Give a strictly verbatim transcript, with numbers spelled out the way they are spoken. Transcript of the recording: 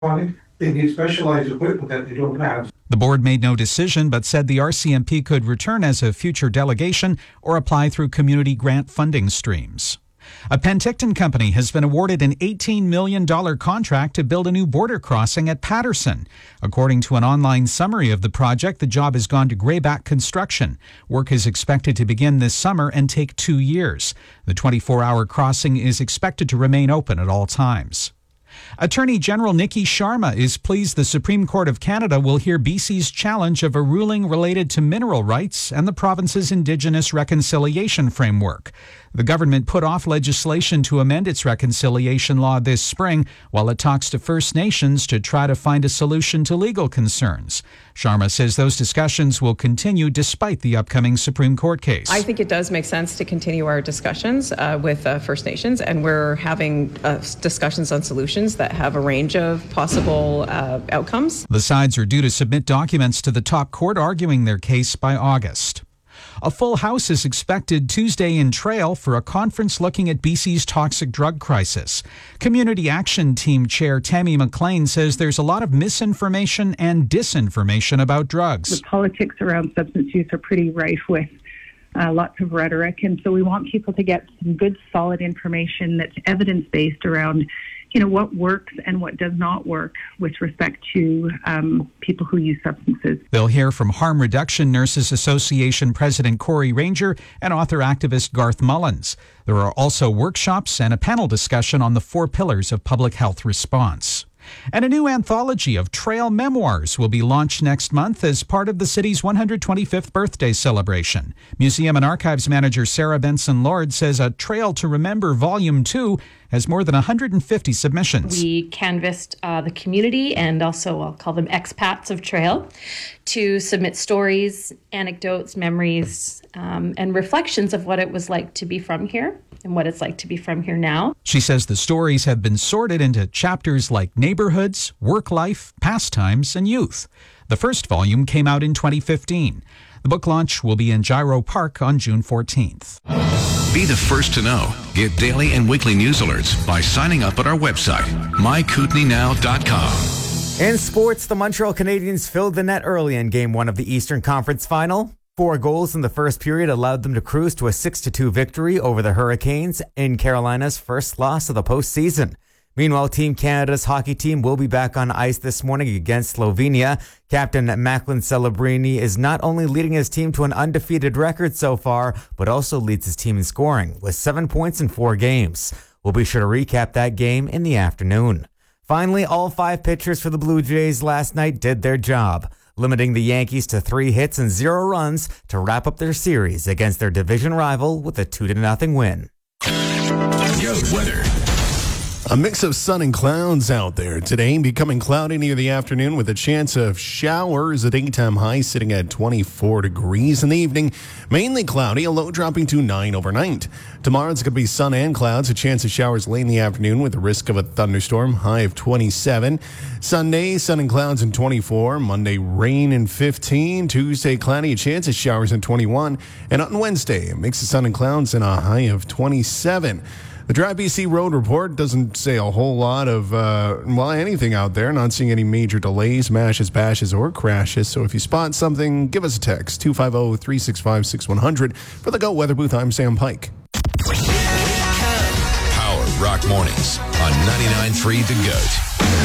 They need specialized equipment that they don't have. The board made no decision, but said the R C M P could return as a future delegation or apply through community grant funding streams. A Penticton company has been awarded an eighteen million dollars contract to build a new border crossing at Patterson. According to an online summary of the project, the job has gone to Grayback Construction. Work is expected to begin this summer and take two years. The twenty-four hour crossing is expected to remain open at all times. Attorney General Nikki Sharma is pleased the Supreme Court of Canada will hear B C's challenge of a ruling related to mineral rights and the province's Indigenous reconciliation framework. The government put off legislation to amend its reconciliation law this spring while it talks to First Nations to try to find a solution to legal concerns. Sharma says those discussions will continue despite the upcoming Supreme Court case. I think it does make sense to continue our discussions uh, with uh, First Nations, and we're having uh, discussions on solutions that have a range of possible uh, outcomes. The sides are due to submit documents to the top court arguing their case by August. A full house is expected Tuesday in Trail for a conference looking at B C's toxic drug crisis. Community Action Team Chair Tammy McLean says there's a lot of misinformation and disinformation about drugs. The politics around substance use are pretty rife with uh, lots of rhetoric, and so we want people to get some good, solid information that's evidence-based around you know, what works and what does not work with respect to um, people who use substances. They'll hear from Harm Reduction Nurses Association President Corey Ranger and author-activist Garth Mullins. There are also workshops and a panel discussion on the four pillars of public health response. And a new anthology of trail memoirs will be launched next month as part of the city's one hundred twenty-fifth birthday celebration. Museum and Archives Manager Sarah Benson-Lord says A Trail to Remember Volume two has more than one hundred fifty submissions. We canvassed uh, the community and also I'll call them expats of trail to submit stories, anecdotes, memories, um, and reflections of what it was like to be from here and what it's like to be from here now. She says the stories have been sorted into chapters like neighborhoods, work life, pastimes, and youth. The first volume came out in twenty fifteen. The book launch will be in Gyro Park on June fourteenth. Be the first to know. Get daily and weekly news alerts by signing up at our website, my kootenay now dot com. In sports, the Montreal Canadiens filled the net early in Game one of the Eastern Conference Final. Four goals in the first period allowed them to cruise to a six to two victory over the Hurricanes in Carolina's first loss of the postseason. Meanwhile, Team Canada's hockey team will be back on ice this morning against Slovenia. Captain Macklin Celebrini is not only leading his team to an undefeated record so far, but also leads his team in scoring with seven points in four games. We'll be sure to recap that game in the afternoon. Finally, all five pitchers for the Blue Jays last night did their job, limiting the Yankees to three hits and zero runs to wrap up their series against their division rival with a two to nothing win. Good weather. A mix of sun and clouds out there today, becoming cloudy near the afternoon with a chance of showers. A daytime high sitting at twenty-four degrees in the evening. Mainly cloudy, a low dropping to nine overnight. Tomorrow it's going to be sun and clouds, a chance of showers late in the afternoon with the risk of a thunderstorm, high of twenty-seven. Sunday, sun and clouds in twenty-four. Monday, rain in fifteen. Tuesday, cloudy, a chance of showers in twenty-one. And on Wednesday, a mix of sun and clouds and a high of twenty-seven. The Drive B C Road Report doesn't say a whole lot of, uh, well, anything out there. Not seeing any major delays, mashes, bashes, or crashes. So if you spot something, give us a text, two five zero, three six five, six one zero zero. For the Go Weather Booth, I'm Sam Pike. Power Rock Mornings on ninety-nine point three The Goat.